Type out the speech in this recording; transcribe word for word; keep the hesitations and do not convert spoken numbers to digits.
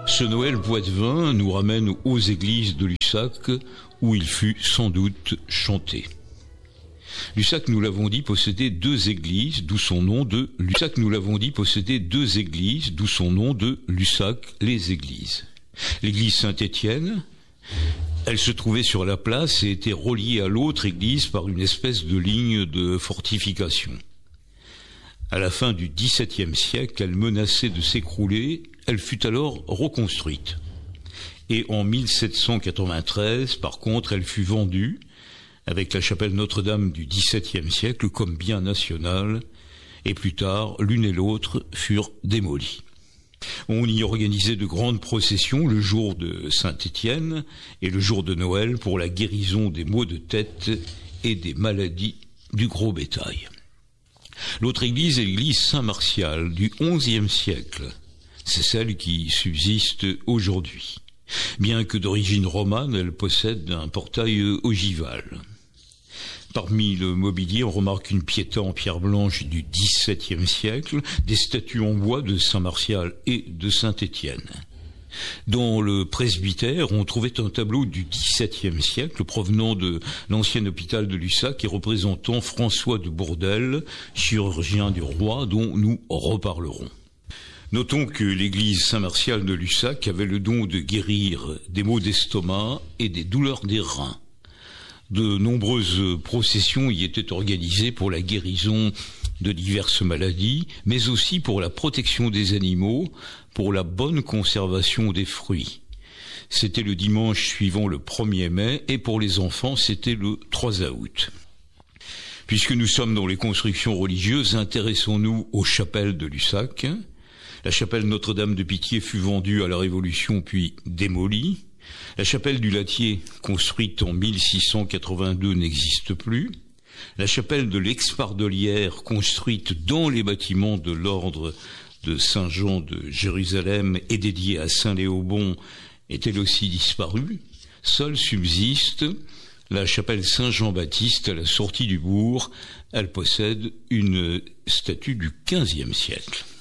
Ce Noël poitevin nous ramène aux églises de Lussac, où il fut sans doute chanté. Lussac, nous l'avons dit, possédait deux églises, d'où son nom de Lussac. Nous l'avons dit, possédait deux églises, d'où son nom de Lussac, les églises. L'église Saint-Étienne, elle se trouvait sur la place et était reliée à l'autre église par une espèce de ligne de fortification. À la fin du dix-septième siècle, elle menaçait de s'écrouler, elle fut alors reconstruite. Et en mille sept cent quatre-vingt-treize, par contre, elle fut vendue, avec la chapelle Notre-Dame du dix-septième siècle comme bien national, et plus tard, l'une et l'autre furent démolies. On y organisait de grandes processions le jour de Saint-Étienne et le jour de Noël pour la guérison des maux de tête et des maladies du gros bétail. L'autre église est l'église Saint-Martial du onzième siècle. C'est celle qui subsiste aujourd'hui. Bien que d'origine romane, elle possède un portail ogival. Parmi le mobilier, on remarque une piéta en pierre blanche du dix-septième siècle, des statues en bois de Saint-Martial et de Saint-Étienne. Dans le presbytère, on trouvait un tableau du dix-septième siècle provenant de l'ancien hôpital de Lussac et représentant François de Bourdelle, chirurgien du roi, dont nous reparlerons. Notons que l'église Saint-Martial de Lussac avait le don de guérir des maux d'estomac et des douleurs des reins. De nombreuses processions y étaient organisées pour la guérison de diverses maladies, mais aussi pour la protection des animaux, pour la bonne conservation des fruits. C'était le dimanche suivant le premier mai, et pour les enfants, c'était le trois août. Puisque nous sommes dans les constructions religieuses, intéressons-nous aux chapelles de Lussac. La chapelle Notre-Dame de Pitié fut vendue à la Révolution puis démolie. La chapelle du Latier, construite en mille six cent quatre-vingt-deux, n'existe plus. La chapelle de l'Expardelière, construite dans les bâtiments de l'ordre de Saint-Jean de Jérusalem et dédiée à Saint-Léobon, est elle aussi disparue. Seule subsiste la chapelle Saint-Jean-Baptiste à la sortie du bourg. Elle possède une statue du quinzième siècle.